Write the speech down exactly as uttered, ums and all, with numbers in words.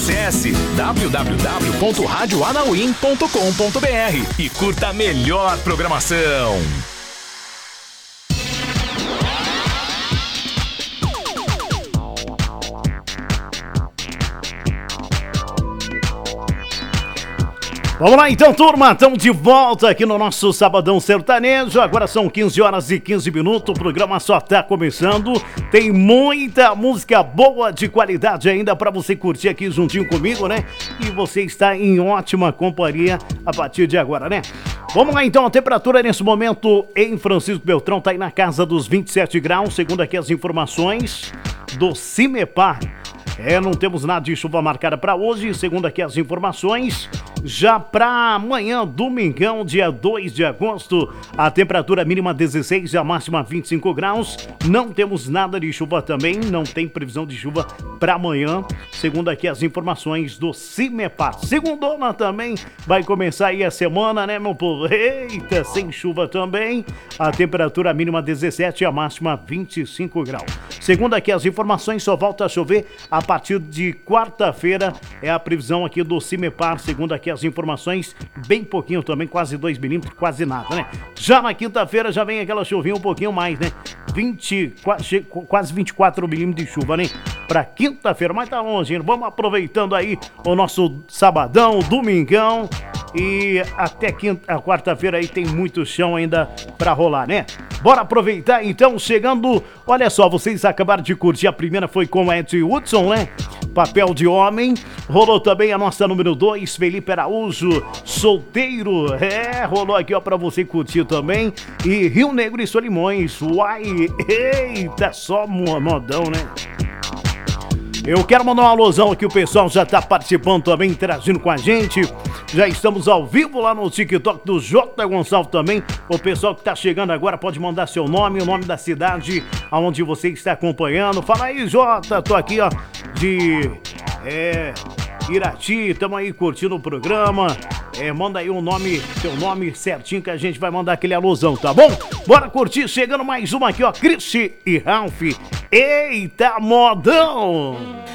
Acesse w w w ponto rádio anauim ponto com ponto b r e curta a melhor programação. Vamos lá então, turma, estamos de volta aqui no nosso Sabadão Sertanejo. Agora são quinze horas e quinze minutos, o programa só está começando. Tem muita música boa de qualidade ainda para você curtir aqui juntinho comigo, né? E você está em ótima companhia a partir de agora, né? Vamos lá então, a temperatura nesse momento em Francisco Beltrão está aí na casa dos vinte e sete graus, segundo aqui as informações do CIMEPAR. É, não temos nada de chuva marcada para hoje, segundo aqui as informações. Já para amanhã, domingão, dia dois de agosto, a temperatura mínima dezesseis e a máxima vinte e cinco graus. Não temos nada de chuva também, não tem previsão de chuva para amanhã, segundo aqui as informações do CIMEPAR. Segundona também vai começar aí a semana, né, meu povo? Eita, sem chuva também. A temperatura mínima dezessete e a máxima vinte e cinco graus. Segundo aqui as informações, só volta a chover a partir de quarta-feira, é a previsão aqui do CIMEPAR, segundo aqui as informações, bem pouquinho também, quase dois milímetros, quase nada, né? Já na quinta-feira já vem aquela chuvinha um pouquinho mais, né? vinte, quase vinte e quatro milímetros de chuva, né? Pra quinta-feira, mas tá longe, hein? Vamos aproveitando aí o nosso sabadão, domingão, e até quinta, a quarta-feira aí tem muito chão ainda pra rolar, né? Bora aproveitar então, chegando, olha só, vocês acabaram de curtir, a primeira foi com o Ed Hudson, né? Papel de Homem. Rolou também a nossa número dois, Felipe Araújo, Solteiro. É, rolou aqui ó pra você curtir também. E Rio Negro e Solimões, uai, eita, só modão, né? Eu quero mandar uma alusão aqui, o pessoal já tá participando também, interagindo com a gente. Já estamos ao vivo lá no TikTok do J Gonçalves também. O pessoal que tá chegando agora pode mandar seu nome, o nome da cidade aonde você está acompanhando. Fala aí, Jota, tô aqui, ó, de é, Irati, tamo aí curtindo o programa. É, manda aí um nome, seu nome certinho que a gente vai mandar aquele alusão, tá bom? Bora curtir, chegando mais uma aqui, ó, Cristi e Ralph. Eita, modão!